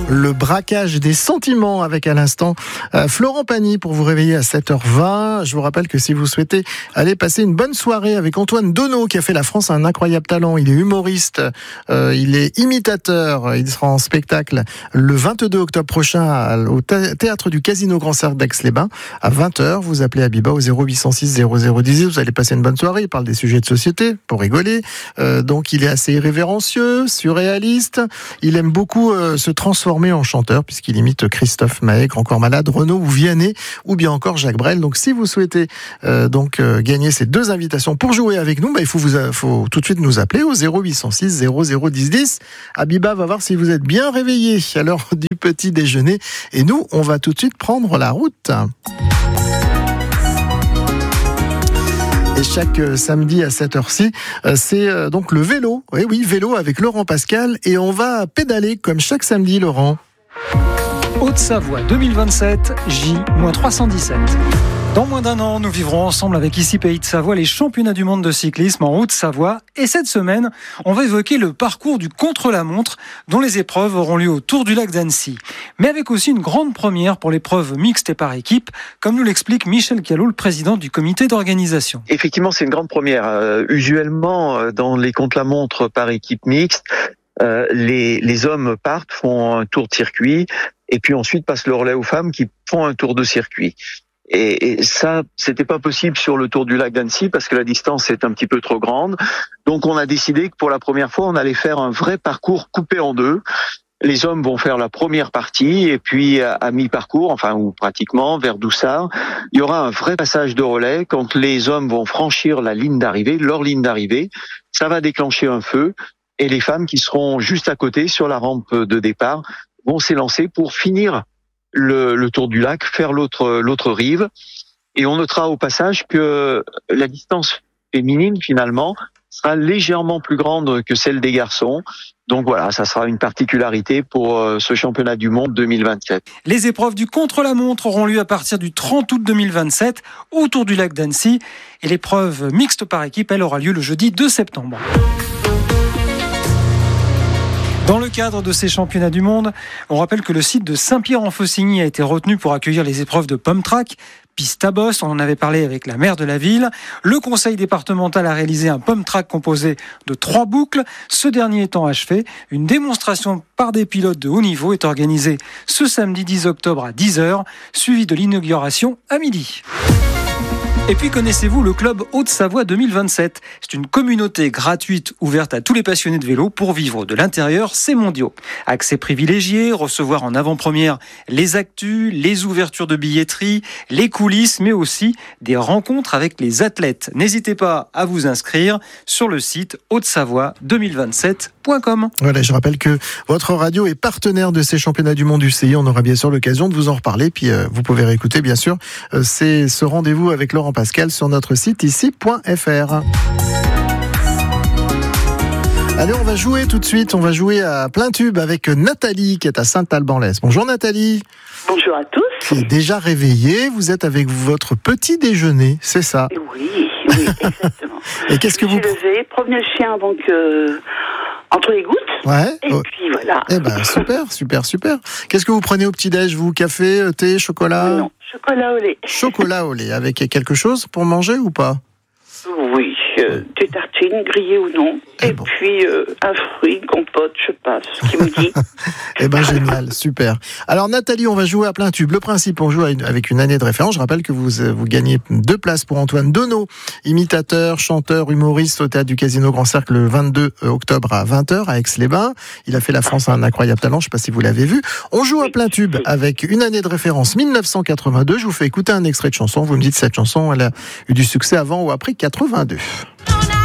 Le braquage des sentiments avec à l'instant Florent Pagny pour vous réveiller à 7h20. Je vous rappelle que si vous souhaitez aller passer une bonne soirée avec Antoine Donneau qui a fait la France un incroyable talent, il est humoriste, il est imitateur, il sera en spectacle le 22 octobre prochain au Théâtre du Casino Grand Cercle d'Aix-les-Bains à 20h. Vous appelez Abiba au 0806 0010, vous allez passer une bonne soirée, il parle des sujets de société pour rigoler. Donc il est assez irrévérencieux, surréaliste, il aime beaucoup se transformer en chanteur puisqu'il imite Christophe Maé, Grand Corps Malade, Renaud ou Vianney ou bien encore Jacques Brel. Donc si vous souhaitez gagner ces deux invitations pour jouer avec nous, il faut tout de suite nous appeler au 0806 001010. Abiba va voir si vous êtes bien réveillés à l'heure du petit déjeuner et nous on va tout de suite prendre la route. Et chaque samedi à cette heure-ci, c'est donc le vélo. Oui, vélo avec Laurent Pascal. Et on va pédaler comme chaque samedi, Laurent. Haute-Savoie 2027, J-317. Dans moins d'un an, nous vivrons ensemble avec Ici Pays de Savoie les championnats du monde de cyclisme en Haute-Savoie. Et cette semaine, on va évoquer le parcours du contre-la-montre dont les épreuves auront lieu au Tour du Lac d'Annecy. Mais avec aussi une grande première pour l'épreuve mixte et par équipe, comme nous l'explique Michel Callot, le président du comité d'organisation. Effectivement, c'est une grande première. Usuellement, dans les contre-la-montre par équipe mixte, les hommes partent, font un tour de circuit et puis ensuite passent le relais aux femmes qui font un tour de circuit. Et ça, c'était pas possible sur le Tour du Lac d'Annecy parce que la distance est un petit peu trop grande. Donc on a décidé que pour la première fois, on allait faire un vrai parcours coupé en deux. Les hommes vont faire la première partie et puis à mi-parcours, ou pratiquement vers Doussard, il y aura un vrai passage de relais. Quand les hommes vont franchir la ligne d'arrivée, leur ligne d'arrivée, ça va déclencher un feu et les femmes qui seront juste à côté sur la rampe de départ vont s'élancer pour finir le Tour du Lac, faire l'autre rive. Et on notera au passage que la distance féminine, finalement, sera légèrement plus grande que celle des garçons. Donc voilà, ça sera une particularité pour ce championnat du monde 2027. Les épreuves du contre-la-montre auront lieu à partir du 30 août 2027 au Tour du Lac d'Annecy. Et l'épreuve mixte par équipe, elle aura lieu le jeudi 2 septembre. Dans le cadre de ces championnats du monde, on rappelle que le site de Saint-Pierre-en-Faucigny a été retenu pour accueillir les épreuves de pump track, piste à bosse, on en avait parlé avec la maire de la ville. Le conseil départemental a réalisé un pump track composé de 3 boucles. Ce dernier étant achevé, une démonstration par des pilotes de haut niveau est organisée ce samedi 10 octobre à 10h, suivi de l'inauguration à midi. Et puis connaissez-vous le club Haute-Savoie 2027 ? C'est une communauté gratuite ouverte à tous les passionnés de vélo pour vivre de l'intérieur ces mondiaux. Accès privilégié, recevoir en avant-première les actus, les ouvertures de billetterie, les coulisses, mais aussi des rencontres avec les athlètes. N'hésitez pas à vous inscrire sur le site hautesavoie2027.com. Voilà, je rappelle que votre radio est partenaire de ces championnats du monde UCI. On aura bien sûr l'occasion de vous en reparler. Puis vous pouvez réécouter bien sûr c'est ce rendez-vous avec Laurent Pascal sur notre site ici.fr. Allez, on va jouer tout de suite. On va jouer à plein tube avec Nathalie qui est à Saint-Alban-l'Est. Bonjour Nathalie. Bonjour à tous. Qui est déjà réveillée. Vous êtes avec votre petit déjeuner, c'est ça ? Oui, exactement. Et qu'est-ce que vous... Je suis levée, promener le chien donc entre les gouttes. Ouais. Et puis voilà. Eh ben super. Qu'est-ce que vous prenez au petit-déj, vous ? Café, thé, chocolat ? Non, chocolat au lait. Chocolat au lait, avec quelque chose pour manger ou pas ? Oui, des tartines, grillées ou non. Et puis un fruit, compote, je sais pas ce qu'il me dit. Eh ben génial, super. Alors Nathalie, on va jouer à plein tube. Le principe, on joue avec une année de référence. Je rappelle que vous gagnez 2 places pour Antoine Donneau, imitateur, chanteur, humoriste au Théâtre du Casino Grand Cercle le 22 octobre à 20h à Aix-les-Bains. Il a fait la France un incroyable talent, je sais pas si vous l'avez vu. On joue à plein tube avec une année de référence 1982. Je vous fais écouter un extrait de chanson. Vous me dites si cette chanson elle a eu du succès avant ou après 82.